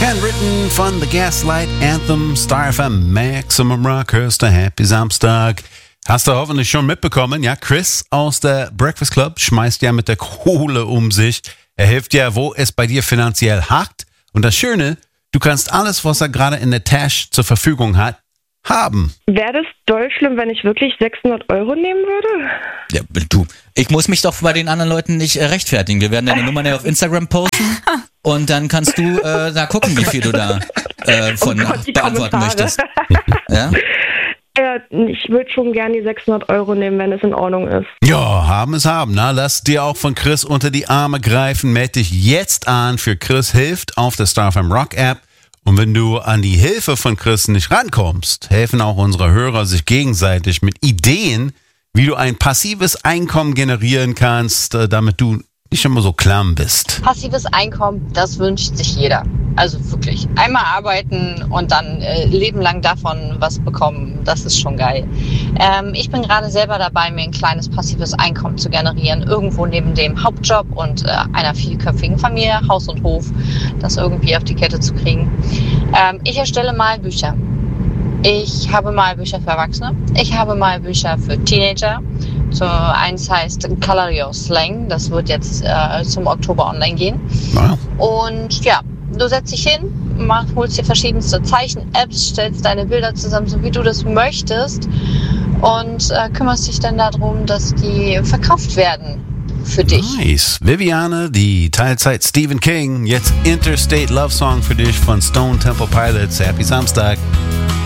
Ken Ritten von The Gaslight Anthem, Star FM, Maximum Rock, hörst du Happy Samstag. Hast du hoffentlich schon mitbekommen, ja, Chris aus der Breakfast Club schmeißt ja mit der Kohle um sich. Er hilft ja, wo es bei dir finanziell hakt. Und das Schöne, du kannst alles, was er gerade in der Tasche zur Verfügung hat, haben. Wäre das doll schlimm, wenn ich wirklich 600 Euro nehmen würde? Ja, du, ich muss mich doch bei den anderen Leuten nicht rechtfertigen. Wir werden deine Nummer auf Instagram posten und dann kannst du da gucken, wie viel du da von beantworten möchtest. Ja? Ich würde schon gerne die 600 Euro nehmen, wenn es in Ordnung ist. Ja, haben ist haben. Na, lass dir auch von Chris unter die Arme greifen. Melde dich jetzt an für Chris hilft auf der Star FM Rock App. Und wenn du an die Hilfe von Chris nicht rankommst, helfen auch unsere Hörer sich gegenseitig mit Ideen, wie du ein passives Einkommen generieren kannst, damit du nicht immer so klamm bist. Passives Einkommen, das wünscht sich jeder. Also wirklich. Einmal arbeiten und dann Leben lang davon was bekommen, das ist schon geil. Ich bin gerade selber dabei, mir ein kleines passives Einkommen zu generieren. Irgendwo neben dem Hauptjob und einer vielköpfigen Familie, Haus und Hof, das irgendwie auf die Kette zu kriegen. Ich erstelle Malbücher. Ich habe Malbücher für Erwachsene. Ich habe Malbücher für Teenager. So, eins heißt Calario Slang. Das wird jetzt zum Oktober online gehen. Wow. Und ja, du setzt dich hin, holst dir verschiedenste Zeichen-Apps, stellst deine Bilder zusammen, so wie du das möchtest und kümmerst dich dann darum, dass die verkauft werden für dich. Nice. Viviane, die Teilzeit Stephen King, jetzt Interstate Love Song für dich von Stone Temple Pilots. Happy Samstag.